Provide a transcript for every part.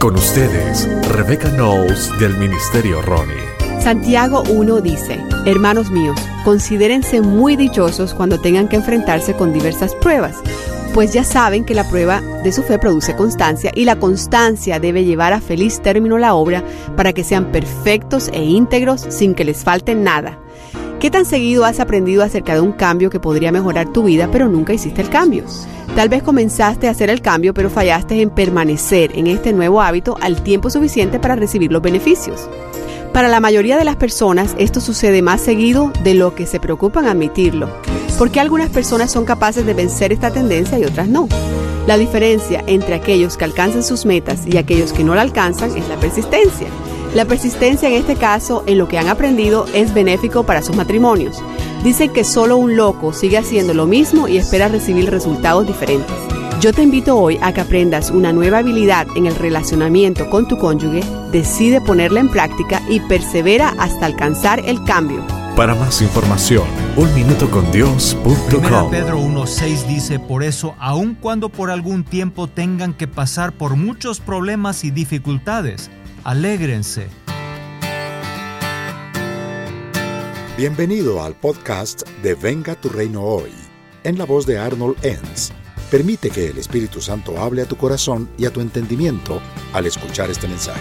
Con ustedes, Rebecca Knowles del Ministerio Ronnie. Santiago 1 dice: Hermanos míos, considérense muy dichosos cuando tengan que enfrentarse con diversas pruebas, pues ya saben que la prueba de su fe produce constancia, y la constancia debe llevar a feliz término la obra, para que sean perfectos e íntegros sin que les falte nada. ¿Qué tan seguido has aprendido acerca de un cambio que podría mejorar tu vida, pero nunca hiciste el cambio? Tal vez comenzaste a hacer el cambio, pero fallaste en permanecer en este nuevo hábito al tiempo suficiente para recibir los beneficios. Para la mayoría de las personas, esto sucede más seguido de lo que se preocupan admitirlo. ¿Por qué algunas personas son capaces de vencer esta tendencia y otras no? La diferencia entre aquellos que alcanzan sus metas y aquellos que no la alcanzan es la persistencia. La persistencia en este caso, en lo que han aprendido, es benéfico para sus matrimonios. Dicen que solo un loco sigue haciendo lo mismo y espera recibir resultados diferentes. Yo te invito hoy a que aprendas una nueva habilidad en el relacionamiento con tu cónyuge, decide ponerla en práctica y persevera hasta alcanzar el cambio. Para más información, unminutocondios.com. 1 Pedro 1:6 dice: por eso, aun cuando por algún tiempo tengan que pasar por muchos problemas y dificultades, alégrense. Bienvenido al podcast de Venga tu Reino Hoy, en la voz de Arnold Enns. Permite que el Espíritu Santo hable a tu corazón y a tu entendimiento al escuchar este mensaje.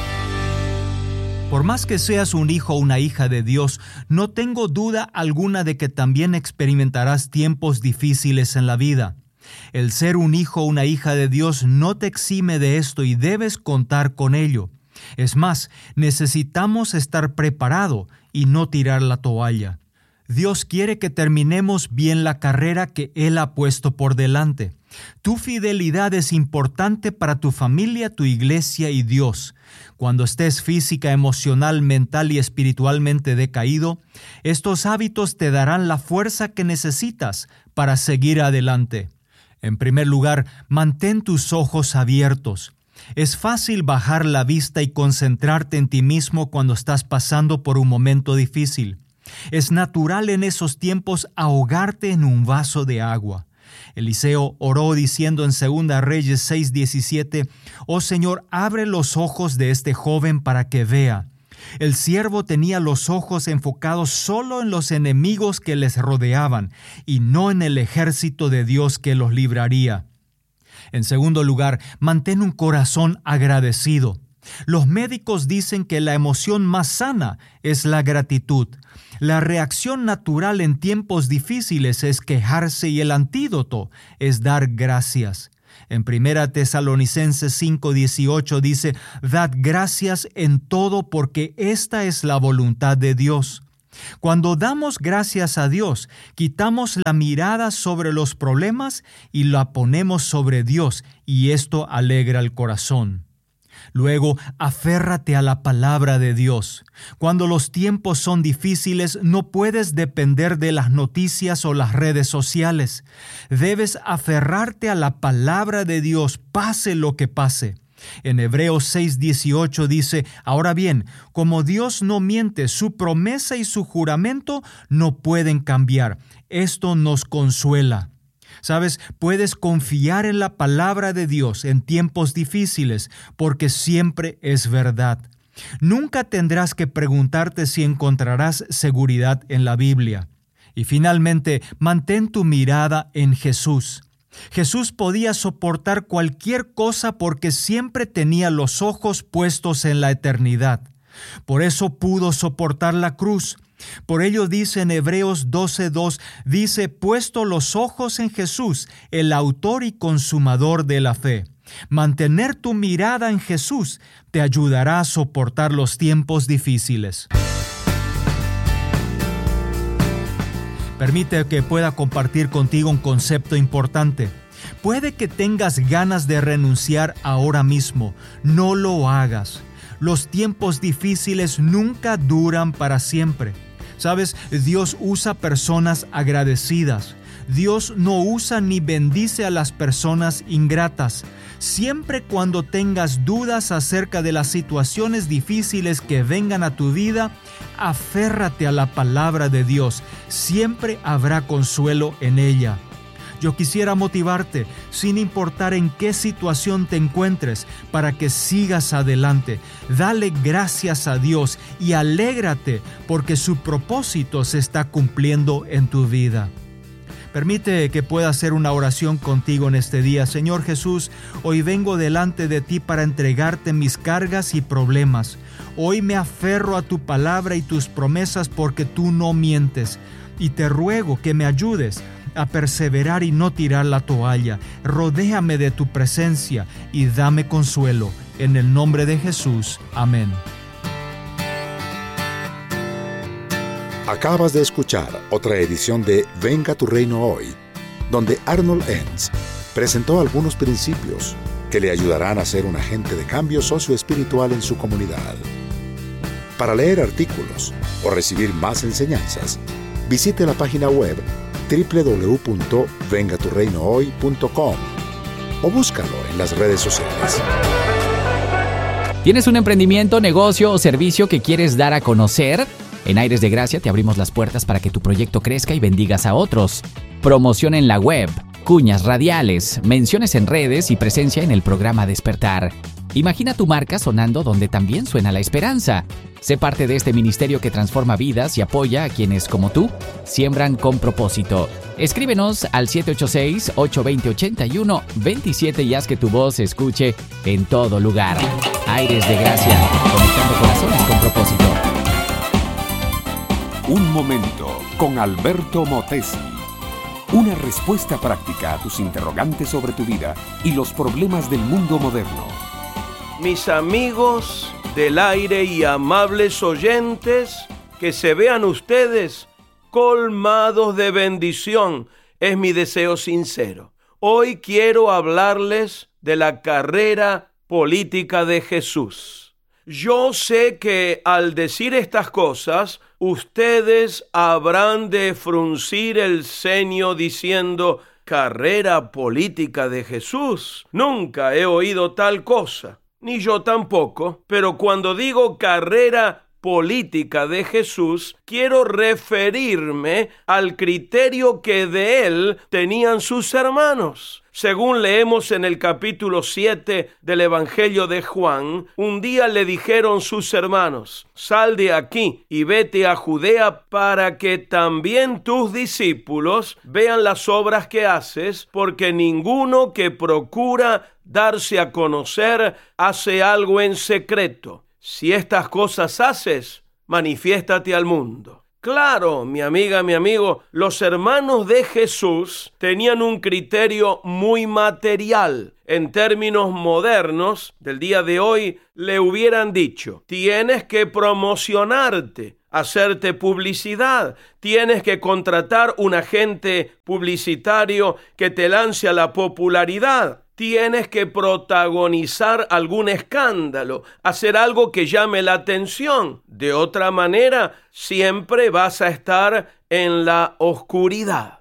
Por más que seas un hijo o una hija de Dios, no tengo duda alguna de que también experimentarás tiempos difíciles en la vida. El ser un hijo o una hija de Dios no te exime de esto y debes contar con ello. Es más, necesitamos estar preparados y no tirar la toalla. Dios quiere que terminemos bien la carrera que Él ha puesto por delante. Tu fidelidad es importante para tu familia, tu iglesia y Dios. Cuando estés física, emocional, mental y espiritualmente decaído, estos hábitos te darán la fuerza que necesitas para seguir adelante. En primer lugar, mantén tus ojos abiertos. Es fácil bajar la vista y concentrarte en ti mismo cuando estás pasando por un momento difícil. Es natural en esos tiempos ahogarte en un vaso de agua. Eliseo oró diciendo en 2 Reyes 6:17: «Oh Señor, abre los ojos de este joven para que vea». El siervo tenía los ojos enfocados solo en los enemigos que les rodeaban y no en el ejército de Dios que los libraría. En segundo lugar, mantén un corazón agradecido. Los médicos dicen que la emoción más sana es la gratitud. La reacción natural en tiempos difíciles es quejarse y el antídoto es dar gracias. En 1 Tesalonicenses 5:18 dice: «Dad gracias en todo porque esta es la voluntad de Dios». Cuando damos gracias a Dios, quitamos la mirada sobre los problemas y la ponemos sobre Dios, y esto alegra el corazón. Luego, aférrate a la palabra de Dios. Cuando los tiempos son difíciles, no puedes depender de las noticias o las redes sociales. Debes aferrarte a la palabra de Dios, pase lo que pase. En Hebreos 6:18 dice: «Ahora bien, como Dios no miente, su promesa y su juramento no pueden cambiar. Esto nos consuela». ¿Sabes? Puedes confiar en la palabra de Dios en tiempos difíciles porque siempre es verdad. Nunca tendrás que preguntarte si encontrarás seguridad en la Biblia. Y finalmente, mantén tu mirada en Jesús. Jesús podía soportar cualquier cosa porque siempre tenía los ojos puestos en la eternidad. Por eso pudo soportar la cruz. Por ello dice en Hebreos 12:2, dice: «Puesto los ojos en Jesús, el autor y consumador de la fe». Mantener tu mirada en Jesús te ayudará a soportar los tiempos difíciles. Permite que pueda compartir contigo un concepto importante. Puede que tengas ganas de renunciar ahora mismo. No lo hagas. Los tiempos difíciles nunca duran para siempre. ¿Sabes? Dios usa personas agradecidas. Dios no usa ni bendice a las personas ingratas. Siempre cuando tengas dudas acerca de las situaciones difíciles que vengan a tu vida, aférrate a la palabra de Dios. Siempre habrá consuelo en ella. Yo quisiera motivarte, sin importar en qué situación te encuentres, para que sigas adelante. Dale gracias a Dios y alégrate porque su propósito se está cumpliendo en tu vida. Permite que pueda hacer una oración contigo en este día. Señor Jesús, hoy vengo delante de ti para entregarte mis cargas y problemas. Hoy me aferro a tu palabra y tus promesas porque tú no mientes. Y te ruego que me ayudes a perseverar y no tirar la toalla. Rodéame de tu presencia y dame consuelo. En el nombre de Jesús. Amén. Acabas de escuchar otra edición de Venga tu Reino Hoy, donde Arnold Enns presentó algunos principios que le ayudarán a ser un agente de cambio socioespiritual en su comunidad. Para leer artículos o recibir más enseñanzas, visite la página web www.vengaturreinohoy.com o búscalo en las redes sociales. ¿Tienes un emprendimiento, negocio o servicio que quieres dar a conocer? En Aires de Gracia te abrimos las puertas para que tu proyecto crezca y bendigas a otros. Promoción en la web, cuñas radiales, menciones en redes y presencia en el programa Despertar. Imagina tu marca sonando donde también suena la esperanza. Sé parte de este ministerio que transforma vidas y apoya a quienes, como tú, siembran con propósito. Escríbenos al 786-820-8127 y haz que tu voz se escuche en todo lugar. Aires de Gracia, conectando corazones con propósito. Un momento con Alberto Motesi. Una respuesta práctica a tus interrogantes sobre tu vida y los problemas del mundo moderno. Mis amigos del aire y amables oyentes, que se vean ustedes colmados de bendición, es mi deseo sincero. Hoy quiero hablarles de la carrera política de Jesús. Yo sé que al decir estas cosas, ustedes habrán de fruncir el ceño diciendo: carrera política de Jesús. Nunca he oído tal cosa, ni yo tampoco, pero cuando digo carrera política de Jesús, quiero referirme al criterio que de él tenían sus hermanos. Según leemos en el capítulo 7 del Evangelio de Juan, un día le dijeron sus hermanos: sal de aquí y vete a Judea para que también tus discípulos vean las obras que haces, porque ninguno que procura darse a conocer hace algo en secreto. Si estas cosas haces, manifiéstate al mundo. Claro, mi amiga, mi amigo, los hermanos de Jesús tenían un criterio muy material. En términos modernos del día de hoy, le hubieran dicho: tienes que promocionarte, hacerte publicidad, tienes que contratar un agente publicitario que te lance a la popularidad. Tienes que protagonizar algún escándalo, hacer algo que llame la atención. De otra manera, siempre vas a estar en la oscuridad.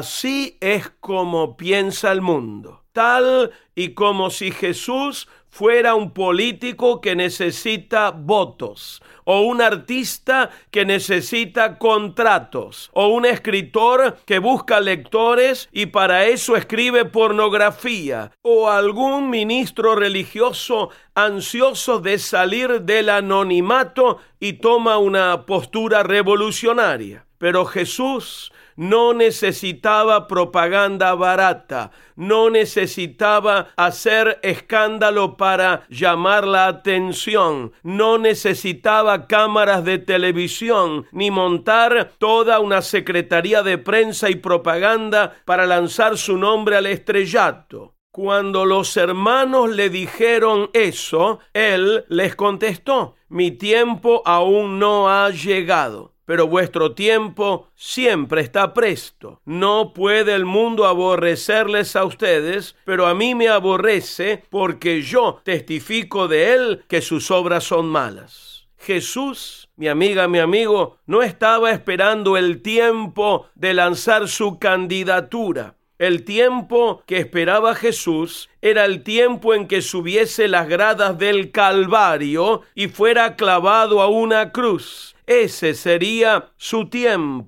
Así es como piensa el mundo. Tal y como si Jesús fuera un político que necesita votos, o un artista que necesita contratos, o un escritor que busca lectores y para eso escribe pornografía, o algún ministro religioso ansioso de salir del anonimato y toma una postura revolucionaria. Pero Jesús no necesitaba propaganda barata, no necesitaba hacer escándalo para llamar la atención, no necesitaba cámaras de televisión, ni montar toda una secretaría de prensa y propaganda para lanzar su nombre al estrellato. Cuando los hermanos le dijeron eso, él les contestó: mi tiempo aún no ha llegado, pero vuestro tiempo siempre está presto. No puede el mundo aborrecerles a ustedes, pero a mí me aborrece porque yo testifico de él que sus obras son malas. Jesús, mi amiga, mi amigo, no estaba esperando el tiempo de lanzar su candidatura. El tiempo que esperaba Jesús era el tiempo en que subiese las gradas del Calvario y fuera clavado a una cruz. Ese sería su tiempo.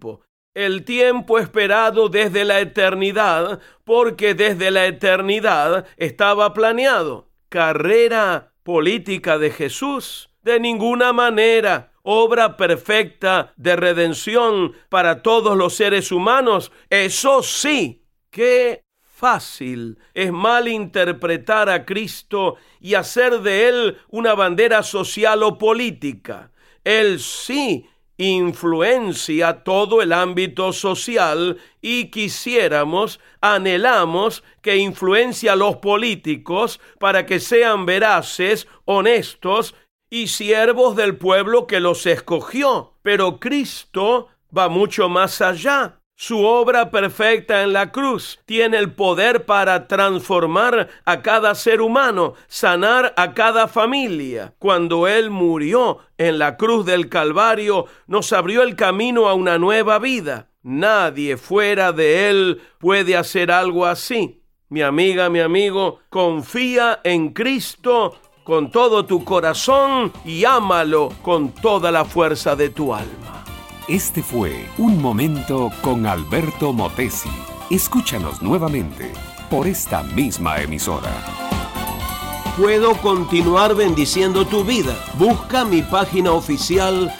El tiempo esperado desde la eternidad, porque desde la eternidad estaba planeado. Carrera política de Jesús, de ninguna manera. Obra perfecta de redención para todos los seres humanos, eso sí. Qué fácil es malinterpretar a Cristo y hacer de Él una bandera social o política. Él sí influencia todo el ámbito social y anhelamos que influencie a los políticos para que sean veraces, honestos y siervos del pueblo que los escogió. Pero Cristo va mucho más allá. Su obra perfecta en la cruz tiene el poder para transformar a cada ser humano, sanar a cada familia. Cuando Él murió en la cruz del Calvario, nos abrió el camino a una nueva vida. Nadie fuera de Él puede hacer algo así. Mi amiga, mi amigo, confía en Cristo con todo tu corazón y ámalo con toda la fuerza de tu alma. Este fue Un Momento con Alberto Motesi. Escúchanos nuevamente por esta misma emisora. Puedo continuar bendiciendo tu vida. Busca mi página oficial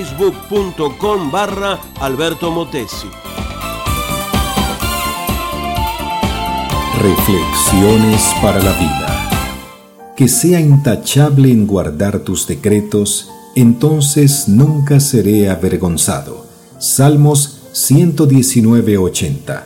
facebook.com/Alberto Motesi. Reflexiones para la vida. Que sea intachable en guardar tus decretos, entonces nunca seré avergonzado. Salmos 119:80.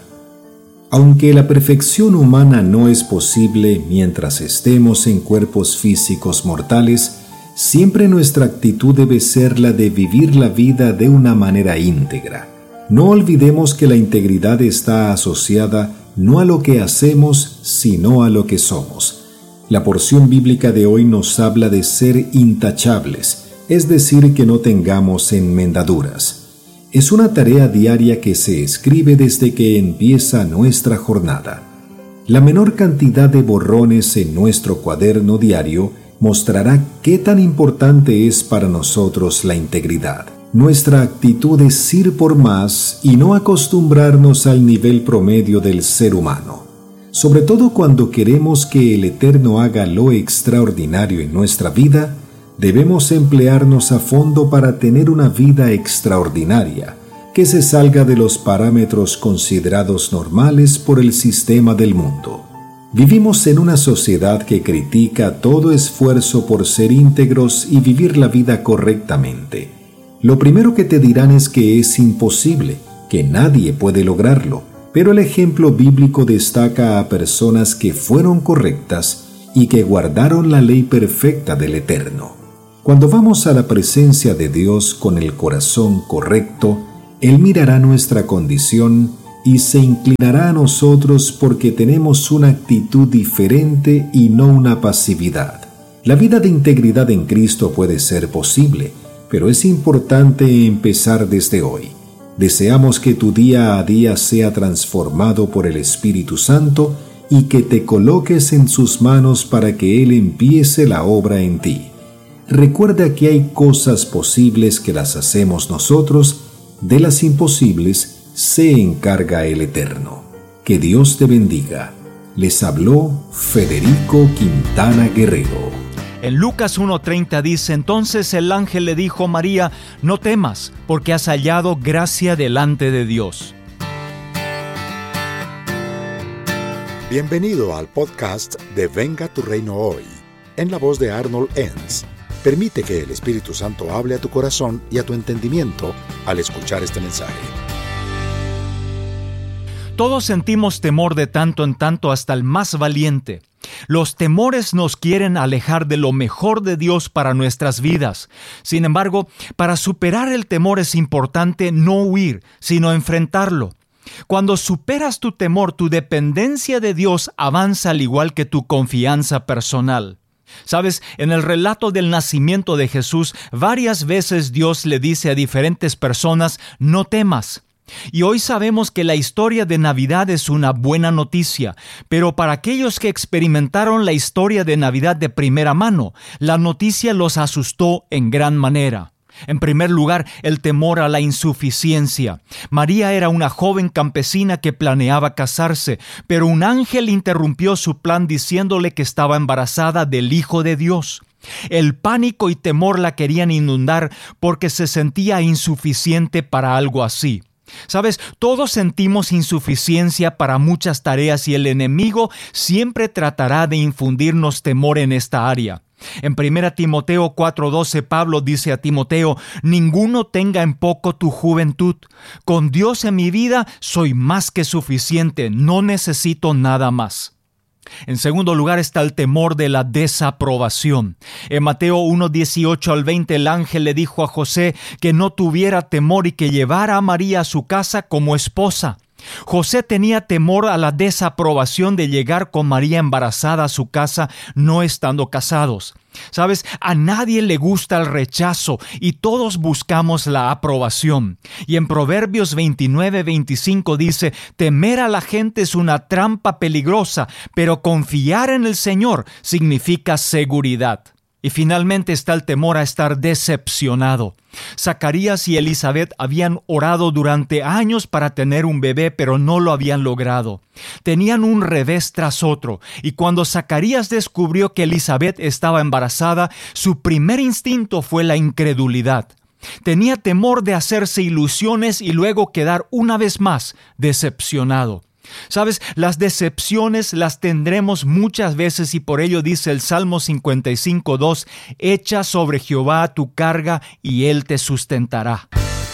Aunque la perfección humana no es posible mientras estemos en cuerpos físicos mortales, siempre nuestra actitud debe ser la de vivir la vida de una manera íntegra. No olvidemos que la integridad está asociada no a lo que hacemos, sino a lo que somos. La porción bíblica de hoy nos habla de ser intachables, es decir, que no tengamos enmendaduras. Es una tarea diaria que se escribe desde que empieza nuestra jornada. La menor cantidad de borrones en nuestro cuaderno diario mostrará qué tan importante es para nosotros la integridad. Nuestra actitud es ir por más y no acostumbrarnos al nivel promedio del ser humano. Sobre todo cuando queremos que el Eterno haga lo extraordinario en nuestra vida, debemos emplearnos a fondo para tener una vida extraordinaria, que se salga de los parámetros considerados normales por el sistema del mundo. Vivimos en una sociedad que critica todo esfuerzo por ser íntegros y vivir la vida correctamente. Lo primero que te dirán es que es imposible, que nadie puede lograrlo, pero el ejemplo bíblico destaca a personas que fueron correctas y que guardaron la ley perfecta del Eterno. Cuando vamos a la presencia de Dios con el corazón correcto, Él mirará nuestra condición y se inclinará a nosotros porque tenemos una actitud diferente y no una pasividad. La vida de integridad en Cristo puede ser posible, pero es importante empezar desde hoy. Deseamos que tu día a día sea transformado por el Espíritu Santo y que te coloques en sus manos para que Él empiece la obra en ti. Recuerda que hay cosas posibles que las hacemos nosotros, de las imposibles se encarga el Eterno. Que Dios te bendiga. Les habló Federico Quintana Guerrero. En Lucas 1:30 dice: entonces el ángel le dijo a María: no temas, porque has hallado gracia delante de Dios. Bienvenido al podcast de Venga tu Reino Hoy, en la voz de Arnold Enns. Permite que el Espíritu Santo hable a tu corazón y a tu entendimiento al escuchar este mensaje. Todos sentimos temor de tanto en tanto, hasta el más valiente. Los temores nos quieren alejar de lo mejor de Dios para nuestras vidas. Sin embargo, para superar el temor es importante no huir, sino enfrentarlo. Cuando superas tu temor, tu dependencia de Dios avanza al igual que tu confianza personal. Sabes, en el relato del nacimiento de Jesús, varias veces Dios le dice a diferentes personas: no temas. Y hoy sabemos que la historia de Navidad es una buena noticia, pero para aquellos que experimentaron la historia de Navidad de primera mano, la noticia los asustó en gran manera. En primer lugar, el temor a la insuficiencia. María era una joven campesina que planeaba casarse, pero un ángel interrumpió su plan diciéndole que estaba embarazada del Hijo de Dios. El pánico y temor la querían inundar porque se sentía insuficiente para algo así. ¿Sabes? Todos sentimos insuficiencia para muchas tareas y el enemigo siempre tratará de infundirnos temor en esta área. En 1 Timoteo 4:12, Pablo dice a Timoteo: ninguno tenga en poco tu juventud. Con Dios en mi vida soy más que suficiente, no necesito nada más. En segundo lugar está el temor de la desaprobación. En Mateo 1:18 al 20 el ángel le dijo a José que no tuviera temor y que llevara a María a su casa como esposa. José tenía temor a la desaprobación de llegar con María embarazada a su casa no estando casados. ¿Sabes? A nadie le gusta el rechazo y todos buscamos la aprobación. Y en Proverbios 29:25 dice: temer a la gente es una trampa peligrosa, pero confiar en el Señor significa seguridad. Y finalmente está el temor a estar decepcionado. Zacarías y Elizabeth habían orado durante años para tener un bebé, pero no lo habían logrado. Tenían un revés tras otro, y cuando Zacarías descubrió que Elizabeth estaba embarazada, su primer instinto fue la incredulidad. Tenía temor de hacerse ilusiones y luego quedar una vez más decepcionado. ¿Sabes? Las decepciones las tendremos muchas veces y por ello dice el Salmo 55:2: echa sobre Jehová tu carga y Él te sustentará.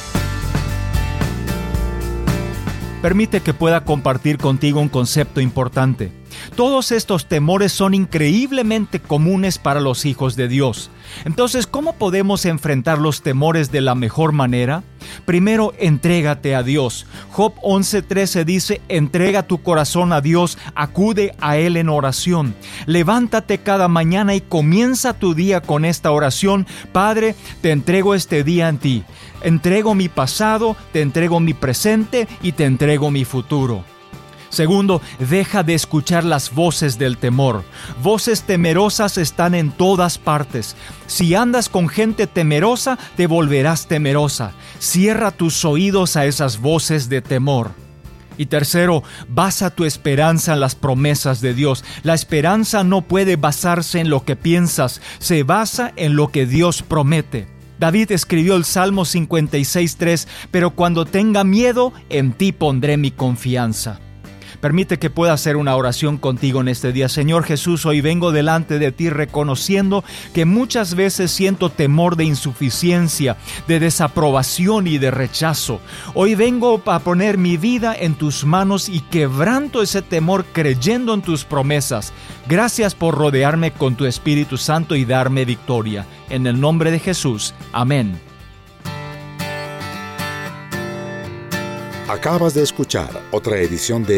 Permite que pueda compartir contigo un concepto importante. Todos estos temores son increíblemente comunes para los hijos de Dios. Entonces, ¿cómo podemos enfrentar los temores de la mejor manera? Primero, entrégate a Dios. Job 11:13 dice: entrega tu corazón a Dios, acude a Él en oración. Levántate cada mañana y comienza tu día con esta oración: Padre, te entrego este día en ti. Entrego mi pasado, te entrego mi presente y te entrego mi futuro. Segundo, deja de escuchar las voces del temor. Voces temerosas están en todas partes. Si andas con gente temerosa, te volverás temerosa. Cierra tus oídos a esas voces de temor. Y tercero, basa tu esperanza en las promesas de Dios. La esperanza no puede basarse en lo que piensas, se basa en lo que Dios promete. David escribió el Salmo 56:3, pero cuando tenga miedo, en ti pondré mi confianza. Permite que pueda hacer una oración contigo en este día. Señor Jesús, hoy vengo delante de ti reconociendo que muchas veces siento temor de insuficiencia, de desaprobación y de rechazo. Hoy vengo a poner mi vida en tus manos y quebranto ese temor creyendo en tus promesas. Gracias por rodearme con tu Espíritu Santo y darme victoria. En el nombre de Jesús. Amén. Acabas de escuchar otra edición de